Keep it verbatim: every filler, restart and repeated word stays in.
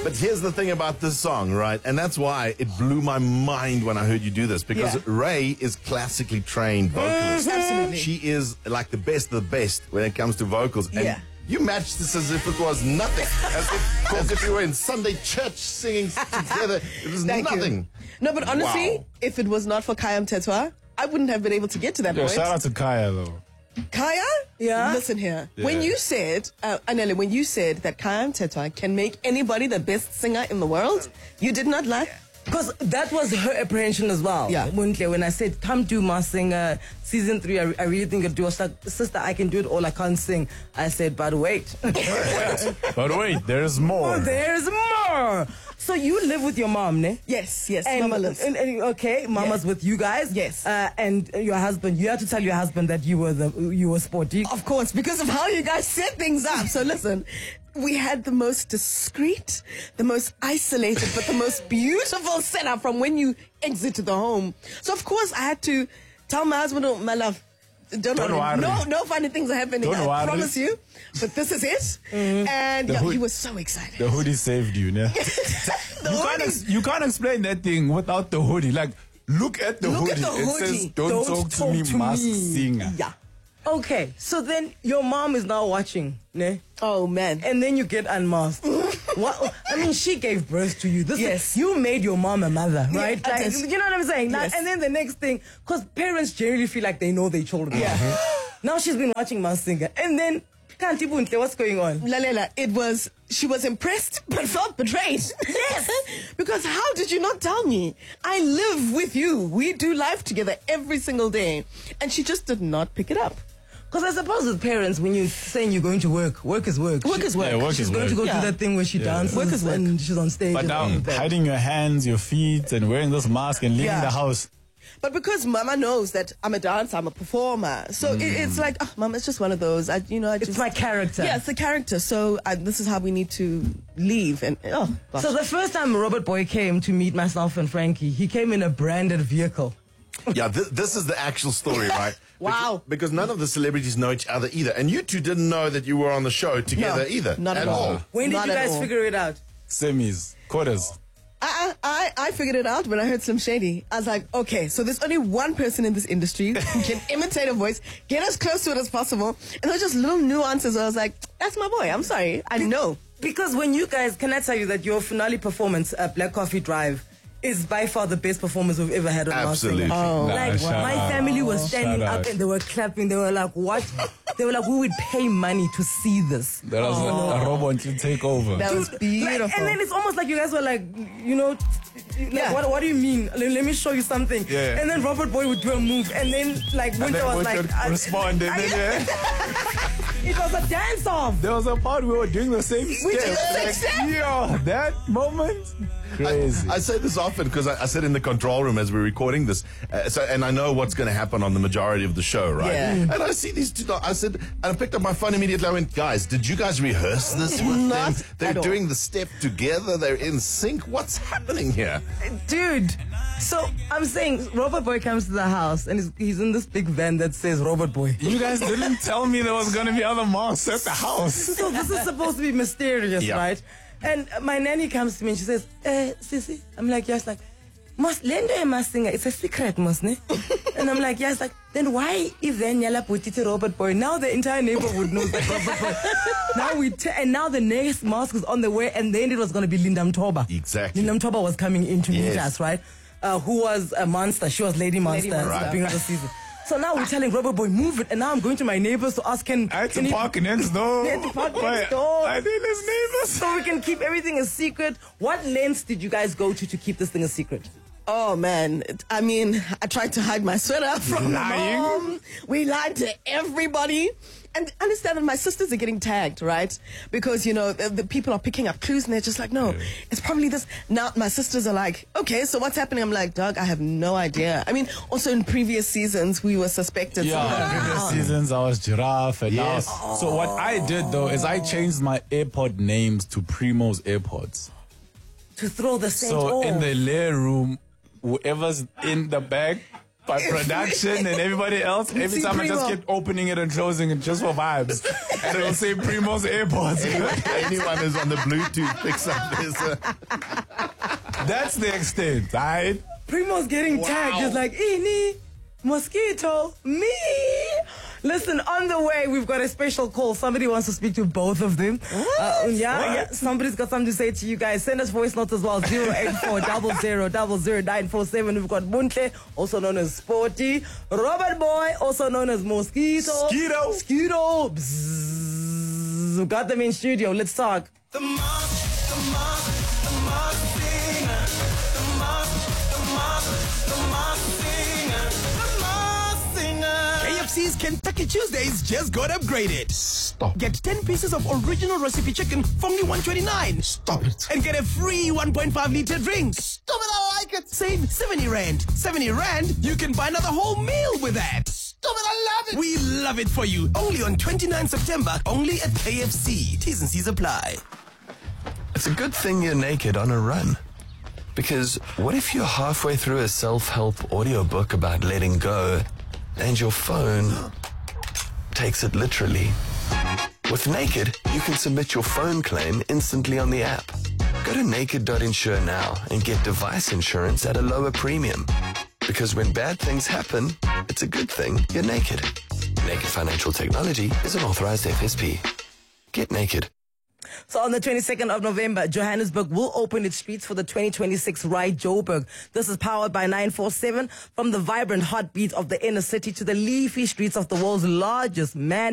But here's the thing about this song, right? And that's why it blew my mind when I heard you do this, because Yeah. Ray is classically trained vocalist. Absolutely. She is like the best of the best when it comes to vocals. And Yeah. you matched this as if it was nothing. As if, as if you were in Sunday church singing together. It was Thank nothing. you. No, but honestly, Wow. if it was not for Kaya Mtetwa, I wouldn't have been able to get to that Yo, point. shout out to Kaya though. Kaya? Yeah? Listen here. Yeah. When you said, uh, Anele, when you said that Kaya Mtetwa can make anybody the best singer in the world, you did not lie. Because that was her apprehension as well. Yeah. When, when I said, come do my singer season three, I, I really think I'd do. I was like, sister, I can do it all, I can't sing. I said, but wait. But wait, there's more. Oh, there's more. So you live with your mom, ne? Yes, yes, And, Mama lives. and- and- okay, Mama's Yes. with you guys. Yes. Uh, and your husband, you have to tell your husband that you were the you were sporty. Of course, because of how you guys set things up. So listen, we had the most discreet, the most isolated, but the most beautiful setup from when you exited the home. So of course I had to tell my husband, oh, my love, don't, Don't worry. worry. No, no funny things are happening. Don't I worry. promise you. But this is it. And The yeah, hood- he was so excited. The hoodie saved you, ne? The You can't, hoodie- ex- you can't explain that thing without the hoodie. Like, look at the Look hoodie. at the It hoodie. says, don't, talk, to me, masked singer. Yeah. Okay, so then your mom is now watching, ne? Oh man. And then you get unmasked. What? I mean, she gave birth to you. This Yes. is, you made your mom a mother, Yeah, right? I Like, did. you know what I'm saying? Now, Yes. and then the next thing, because parents generally feel like they know their children. Yeah. Now she's been watching Masked Singer, and then can't even tell what's going on. Lalela, it was, she was impressed but felt betrayed. Yes. Because how did you not tell me? I live with you. We do life together every single day. And she just did not pick it up. Because I suppose with parents, when you're saying you're going to work, work is work. Work She- is work. Yeah, work She's is going work. to go Yeah. do that thing where she dances Work is work. and she's on stage. But and all now, of that. hiding your hands, your feet, and wearing this mask and leaving Yeah. the house. But because Mama knows that I'm a dancer, I'm a performer. So it, it's like, oh, Mama, it's just one of those. I, you know, I It's just, my character. Yeah, it's the character. So I, this is how we need to leave. And oh, gosh. So the first time Robert Boy came to meet myself and Frankie, he came in a branded vehicle. Yeah, th- this is the actual story, right? Wow. Because, because none of the celebrities know each other either. And you two didn't know that you were on the show together No, either. not at all. When did Not you at guys all. figure it out? Semis, quarters. I, I, I figured it out when I heard Slim Shady. I was like, okay, so there's only one person in this industry who can imitate a voice, get as close to it as possible. And there were just little nuances where I was like, that's my boy. I'm sorry. I know. Because when you guys, can I tell you that your finale performance at Black Coffee Drive is by far the best performance we've ever had on Masked Singer. Absolutely. Oh. Nah, Like, shout my out. family was standing Shout up out. and they were clapping. They were like, what? They were like, we would pay money to see this. That was a, a robot to take over. That was beautiful. Like, and then it's almost like you guys were like, you know, like, Yeah. what, what do you mean? Let, let me show you something. Yeah. And then Robert Boy would do a move, and then like And Winter then was we like, could I- respond. And I- then, yeah. it was a dance off. There was a part we were doing the same step. did the same Like, step. yo, that moment, crazy. I say this often because I, I sit in the control room as we're recording this, uh, so and I know what's going to happen on the majority of the show, right? Yeah. And I see these two. I said, and I picked up my phone immediately. I went, guys, did you guys rehearse this with Not them? They're at all. doing the step together. They're in sync. What's happening here? Dude, so I'm saying Robert Boy comes to the house and he's, he's in this big van that says Robert Boy. You guys didn't tell me there was going to be other masks at the house. So this is supposed to be mysterious, Yeah. right? And my nanny comes to me and she says, eh, Sissy. I'm like, yes, like, Mas Lendo Masked Singer, it's a secret, Mas, ne? And I'm like, yes, like, then why is there Nyala Putiti Robert Boy? Now the entire neighborhood knows that Robert Boy. Now we, t- and now the next mask is on the way, and then it was going to be Linda Mtoba. Exactly. Linda Mtoba was coming in to meet Yes. us, right? Uh, who was a monster. She was Lady Monster, Monster. at the beginning of the season. So now we're telling Robert Boy, move it, and now I'm going to my neighbors to ask him. I had can to he- park next door. He had to park next Why- door. I did his neighbors. So we can keep everything a secret. What lengths did you guys go to to keep this thing a secret? Oh man, I mean, I tried to hide my sweater from my Lying? mom. We lied to everybody. And understand that my sisters are getting tagged, right? Because, you know, the, the people are picking up clues and they're just like, no, it's probably this. Now my sisters are like, okay, so what's happening? I'm like, Doug, I have no idea. I mean, also in previous seasons, we were suspected. Yeah, somehow. previous seasons I was Giraffe and Yes. now. So what I did though is I changed my airport names to Primo's AirPods. To throw the scent So off. in the lair room, whoever's in the back by production and everybody else. Every See time I just Primo. kept opening it and closing it just for vibes. And it'll say Primo's Airports. Anyone who's on the Bluetooth picks up this. Uh, That's the extent, right? Primo's getting tagged. Just like, Ini, mosquito, me. Listen, on the way, we've got a special call. Somebody wants to speak to both of them. Uh, yeah, What? yeah. Somebody's got something to say to you guys. Send us voice notes as well. zero eight four zero zero zero zero nine four seven. We've got Muntle, also known as Sporty. Robert Boy, also known as Mosquito. Skeeto. Skeeto. Bzzz. We've got them in studio. Let's talk. The Moss, the Moss, the Moss Singer. The Moss, the Moss, the Moss Singer. The Moss Singer. K F C's Kentucky Tuesdays just got upgraded. Stop. Get ten pieces of original recipe chicken for only one twenty-nine. Stop it. And get a free one point five liter drink. Stop it, I like it. Save seventy rand. seventy rand, you can buy another whole meal with that. Stop it, I love it. We love it for you. Only on twenty-ninth September, only at K F C. T's and C's apply. It's a good thing you're naked on a run. Because what if you're halfway through a self-help audiobook about letting go and your phone takes it literally? With Naked, you can submit your phone claim instantly on the app. Go to naked dot insure now and get device insurance at a lower premium. Because when bad things happen, it's a good thing you're naked. Naked Financial Technology is an authorized F S P. Get naked. So on the twenty-second of November, Johannesburg will open its streets for the twenty twenty-six Ride Joburg. This is powered by nine four seven, from the vibrant heartbeat of the inner city to the leafy streets of the world's largest man